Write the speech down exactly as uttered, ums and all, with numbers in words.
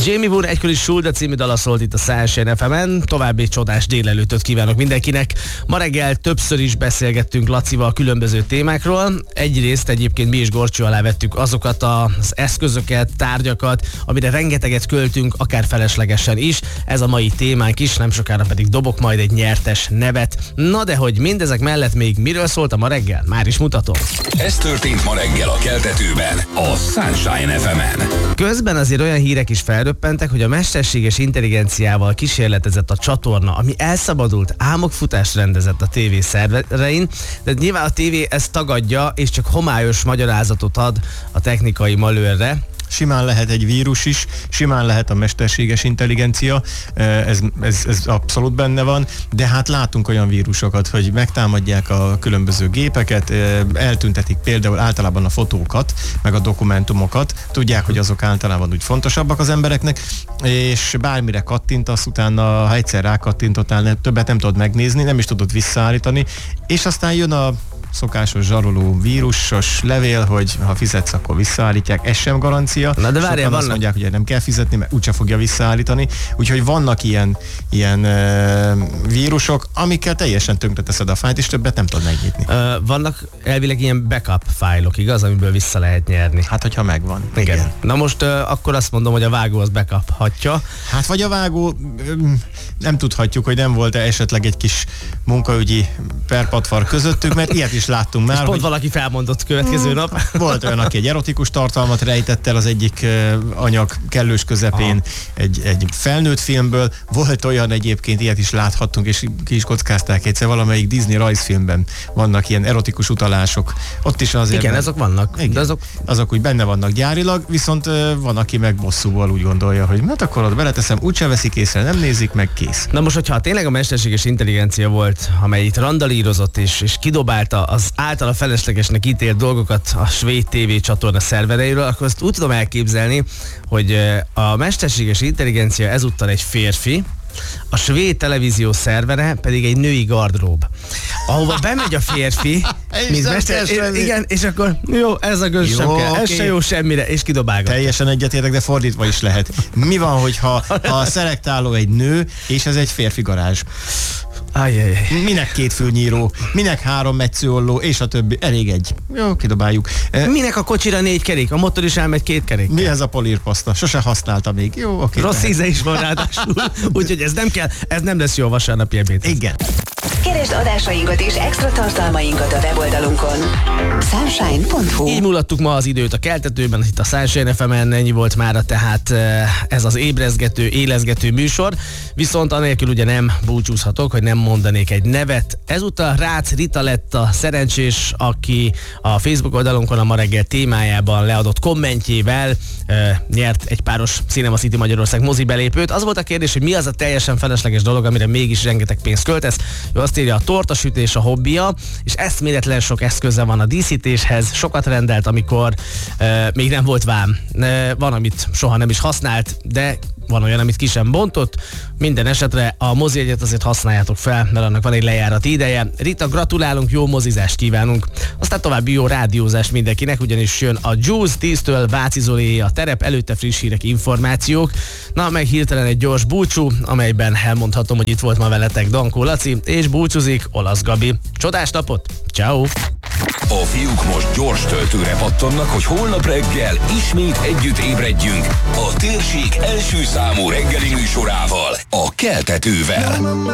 Jamie Moore egykori Schulda című dala szólt itt a Sunshine ef emen. További csodás délelőtöt kívánok mindenkinek. Ma reggel többször is beszélgettünk Lacival különböző témákról. Egyrészt egyébként mi is gorcső alá vettük azokat az eszközöket, tárgyakat, amire rengeteget költünk, akár feleslegesen is. Ez a mai témánk is, nem sokára pedig dobok majd egy nyertes nevet. Na de hogy mindezek mellett még miről szóltam ma reggel? Már is mutatom. Ez történt ma reggel a keltetőben, a Sunshine ef emen. Közben azért olyan hírek is felröppentek, hogy a mesterséges intelligenciával kísérletezett a csatorna, ami elszabadult álmokfutást rendezett a tévé szerverein, de nyilván a tévé ezt tagadja, és csak homályos magyarázatot ad a technikai malőrre. Simán lehet egy vírus is, simán lehet a mesterséges intelligencia, ez, ez, ez abszolút benne van, de hát látunk olyan vírusokat, hogy megtámadják a különböző gépeket, eltüntetik például általában a fotókat, meg a dokumentumokat, tudják, hogy azok általában úgy fontosabbak az embereknek, és bármire kattintasz, utána, ha egyszer rákattintottál, többet nem tudod megnézni, nem is tudod visszaállítani, és aztán jön a szokásos zsaroló vírusos levél, hogy ha fizetsz, akkor visszaállítják, ez sem garancia. Na de várjál, azt mondják, hogy nem kell fizetni, mert úgyse fogja visszaállítani. Úgyhogy vannak ilyen, ilyen uh, vírusok, amikkel teljesen tönkreteszed a fájlt, és többet nem tudod megnyitni. Uh, vannak elvileg ilyen backup fájlok, igaz, amiből vissza lehet nyerni. Hát, hogyha megvan. Igen. Igen. Na most uh, akkor azt mondom, hogy a vágó az backuphatja. Hát vagy a vágó, nem tudhatjuk, hogy nem volt-e esetleg egy kis munkaügyi perpatvar közöttük, mert ilyet is láttunk már. És pont hogy valaki felmondott következő nap. Volt olyan, aki egy erotikus tartalmat rejtett el az egyik uh, anyag kellős közepén egy, egy felnőtt filmből. Volt olyan egyébként, ilyet is láthattunk, és ki is kockázták egyszer, valamelyik Disney rajzfilmben vannak ilyen erotikus utalások. Ott is azért... Igen, ben... azok vannak. Igen, de azok... azok úgy benne vannak gyárilag, viszont uh, van, aki meg bosszúval úgy gondolja, hogy hát akkor ott beleteszem, úgyse veszik észre, nem nézik meg, kész. Na most, hogyha tényleg a mesterséges intelligencia volt, amely itt randalírozott és, és kidobálta az általa feleslegesnek ítélt dolgokat a svéd tévé csatorna szervereiről, akkor azt úgy tudom elképzelni, hogy a mesterséges intelligencia ezúttal egy férfi, a svéd televízió szervere pedig egy női gardrób, ahova bemegy a férfi, mint mester, igen, és akkor jó, ez a göz sem kell, okay. Ez se jó semmire, és kidobálgat. Teljesen egyetértek, de fordítva is lehet. Mi van, hogyha a szelektáló egy nő, és ez egy férfi garázs? Ajjajjaj. Minek két fülnyíró, minek három metszőolló, és a többi. Elég egy. Jó, kidobáljuk. Minek a kocsira négy kerék? A motor is elmegy két kerék. Mi ez a polírpaszta? Sose használta még. Jó, oké. Rossz íze is van ráadásul. Úgyhogy ez nem kell, ez nem lesz jó vasárnapi ebédhez. Igen. Keresd adásainkat és extra tartalmainkat a weboldalunkon. sunshine pont hu. Így mulattuk ma az időt a keltetőben, itt a Sunshine ef emen, ennyi volt mára, tehát ez az ébrezgető, élezgető műsor. Viszont anélkül ugye nem búcsúzhatok, hogy nem mondanék egy nevet. Ezúttal Rácz Rita lett a szerencsés, aki a Facebook oldalunkon a ma reggel témájában leadott kommentjével e, nyert egy páros Cinema City Magyarország mozi belépőt. Az volt a kérdés, hogy mi az a teljesen felesleges dolog, amire mégis rengeteg pénzt költesz. Ő azt írja, a tortasütés a hobbija, és eszméletlen sok eszköze van a díszítéshez, sokat rendelt, amikor e, még nem volt vám. E, van, amit soha nem is használt, de van olyan, amit ki sem bontott. Minden esetre a mozijegyet azért használjátok fel, mert annak van egy lejárati ideje. Rita, gratulálunk, jó mozizást kívánunk. Aztán további jó rádiózást mindenkinek, ugyanis jön a Juice tíztől Váci Zoli a terep, előtte friss hírek, információk. Na, meg hirtelen egy gyors búcsú, amelyben elmondhatom, hogy itt volt ma veletek Dankó Laci, és búcsúzik Olasz Gabi. Csodás napot! Ciao. A fiúk most gyors töltőre pattannak, hogy holnap reggel ismét együtt ébredjünk a térség első számú reggeli műsorával, a Keltetővel.